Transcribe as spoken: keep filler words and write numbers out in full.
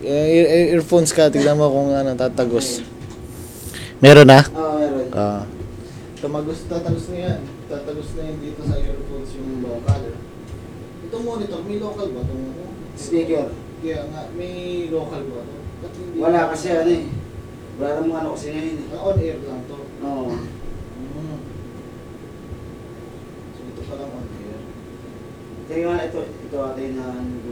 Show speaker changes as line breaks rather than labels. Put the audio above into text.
ear- ear- earphones ka, tignan mo kung ano, tatagos. Meron na?
Oo, meron.
Ah. Tumagos, tatagos na yan. Tatagos na yan dito sa earphones yung local. Itong monitor, may local ba itong
Speaker.
Kaya nga, may local ba ito? Ba't hindi-
Wala kasi ano eh. Wala namang ano kasi ngayon eh.
Ah, on air lang to.
Oo.
Hmm. So ito pa lang on air.
Kaya nga ito, ito ate na ano